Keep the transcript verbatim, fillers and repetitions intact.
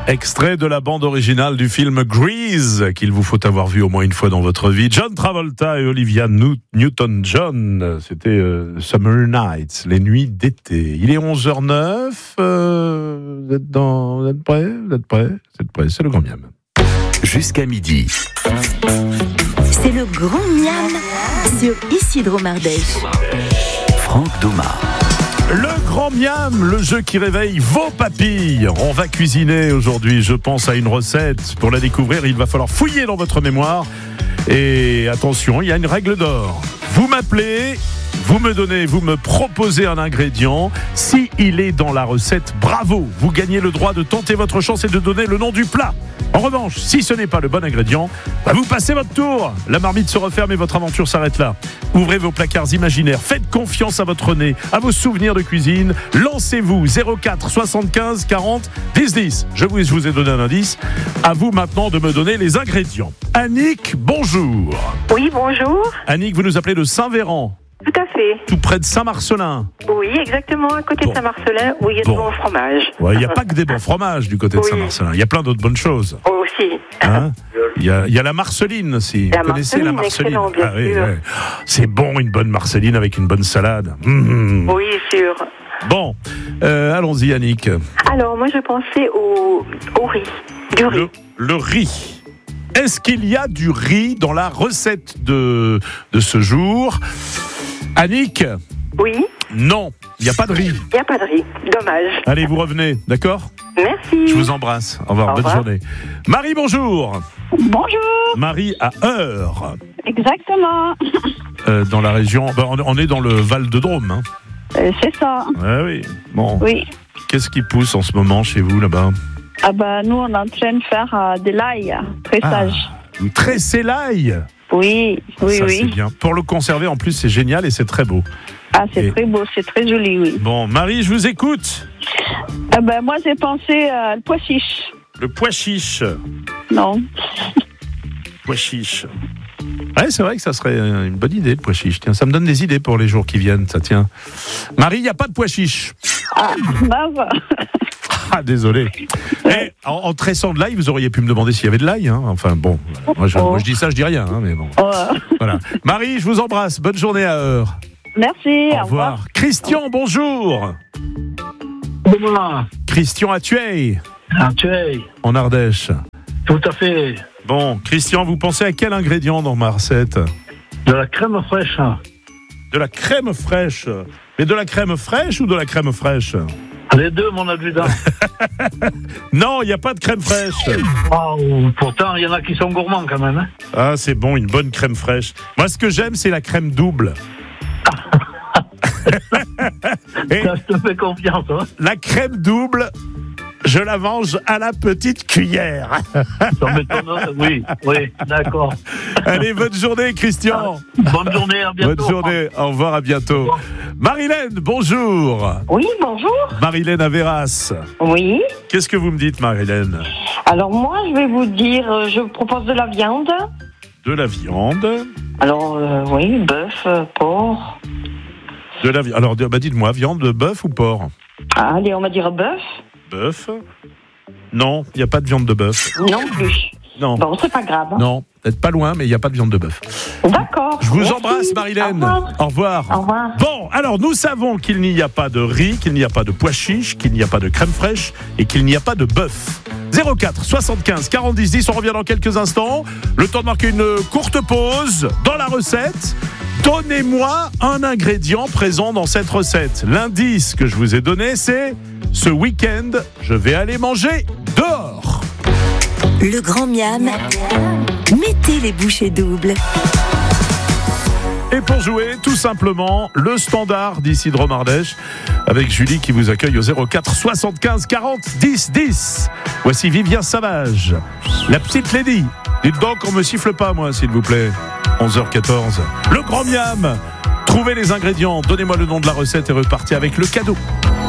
Extrait de la bande originale du film Grease, qu'il vous faut avoir vu au moins une fois dans votre vie. John Travolta et Olivia New- Newton-John. C'était euh, Summer Nights, les nuits d'été. Il est onze heures neuf. Euh, vous êtes dans, vous êtes prêts? Vous êtes prêts? Vous êtes prêts? C'est le Grand Miam. Jusqu'à midi. C'est le Grand Miam sur Isidro Mardèche. Franck Doma. Le Grand Miam, le jeu qui réveille vos papilles. On va cuisiner aujourd'hui, je pense à une recette. Pour la découvrir, il va falloir fouiller dans votre mémoire. Et attention, il y a une règle d'or. Vous m'appelez, vous me donnez, vous me proposez un ingrédient. Si il est dans la recette, bravo, vous gagnez le droit de tenter votre chance et de donner le nom du plat. En revanche, si ce n'est pas le bon ingrédient, bah vous passez votre tour. La marmite se referme et votre aventure s'arrête là. Ouvrez vos placards imaginaires, faites confiance à votre nez, à vos souvenirs de cuisine. Lancez-vous zéro quatre soixante-quinze quarante dix dix. Je vous, je vous ai donné un indice. À vous maintenant de me donner les ingrédients. Annick, bonjour. Oui, bonjour. Annick, vous nous appelez de Saint-Véran, Tout à fait. tout près de Saint-Marcelin. Oui, exactement, à côté Bon. de Saint-Marcelin, où il y a Bon. du bon fromage. Ouais, il n'y a pas que des bons fromages du côté de Oui. Saint-Marcelin. Il y a plein d'autres bonnes choses. Oh, aussi. Hein, il y a, il y a la marceline aussi. La Vous connaissez la marceline, marceline? excellent, bien Ah oui, sûr. ouais. C'est bon, une bonne marceline avec une bonne salade. Mmh. Oui, sûr. Bon, euh, allons-y Annick. Alors, moi, je pensais au, au riz. Du riz. Le, le riz. Est-ce qu'il y a du riz dans la recette de, de ce jour? Annick, Oui, non, il n'y a pas de riz. il n'y a pas de riz. Dommage. Allez, vous revenez, d'accord? Merci. Je vous embrasse. Au revoir, Au bonne revoir. journée. Marie, bonjour. Bonjour, Marie à Heure, exactement. euh, dans la région. Ben, on, on est dans le Val de Drôme. Hein. Euh, c'est ça, Ouais, oui. Bon. oui. Qu'est-ce qui pousse en ce moment chez vous là-bas? Ah bah nous on est en train de faire euh, de l'ail, très sage. Vous tressez l'ail. Oui, oui, Ça, c'est oui. bien. Pour le conserver, en plus, c'est génial et c'est très beau. Ah c'est Et- très beau, c'est très joli, oui. Bon, Marie, je vous écoute. Ah bah moi j'ai pensé euh, le pois chiche. Le pois chiche. Non. Pois chiche. Ouais, c'est vrai que ça serait une bonne idée, le pois chiche. Tiens, ça me donne des idées pour les jours qui viennent, ça tient. Marie, il n'y a pas de pois chiche. Ah, mince. Ah, désolé. Eh, en, en tressant de l'ail, vous auriez pu me demander s'il y avait de l'ail. Hein. Enfin, bon, moi je, Oh. moi je dis ça, je dis rien, hein, mais bon. Oh, Voilà. Marie, je vous embrasse. Bonne journée à Heure. merci, Au revoir. Christian, bonjour. Bonjour, Christian à Tueil, ah, tu es, en Ardèche. tout à fait, Bon, Christian, vous pensez à quel ingrédient dans ma recette? de la crème fraîche. De la crème fraîche. Mais de la crème fraîche ou de la crème fraîche? Les deux, mon adjudant. Non, il n'y a pas de crème fraîche. Oh, pourtant, il y en a qui sont gourmands quand même. Hein. Ah, c'est bon, une bonne crème fraîche. Moi, ce que j'aime, c'est la crème double. Et Ça, je te fais confiance. Hein. la crème double, je la mange à la petite cuillère. Ça m'étonne. Oui, oui, d'accord. Allez, bonne journée, Christian. Bonne journée, à bientôt. Bonne journée, au revoir, à bientôt. Marilène, bonjour. Oui, bonjour. Marilène Averras. Oui. Qu'est-ce que vous me dites, Marilène? Alors, moi, je vais vous dire, euh, je propose de la viande. De la viande. Alors, euh, oui, bœuf, euh, porc. De la viande. Alors, bah, dites-moi, viande, bœuf ou porc? Ah, allez, on va dire bœuf. Bœuf? Non, il n'y a pas de viande de bœuf. Non plus. Non. Bon, c'est pas grave. hein. Non, vous n'êtes pas loin, mais il n'y a pas de viande de bœuf. D'accord. Je vous Merci. embrasse, Marilène. Au revoir. Au revoir. Au revoir. Bon, alors nous savons qu'il n'y a pas de riz, qu'il n'y a pas de pois chiche, qu'il n'y a pas de crème fraîche et qu'il n'y a pas de bœuf. zéro quatre soixante-quinze quarante dix dix, on revient dans quelques instants. Le temps de marquer une courte pause dans la recette. Donnez-moi un ingrédient présent dans cette recette. L'indice que je vous ai donné, c'est ce week-end, je vais aller manger dehors. Le Grand Miam, mettez les bouchées doubles. Et pour jouer, tout simplement, le standard d'Isidro Mardèche avec Julie qui vous accueille au zéro quatre soixante-quinze quarante dix dix. Voici Vivien Savage, la petite lady. Dites donc, on me siffle pas, moi, s'il vous plaît. onze heures quatorze. Le Grand Miam. Trouvez les ingrédients, donnez-moi le nom de la recette et repartez avec le cadeau.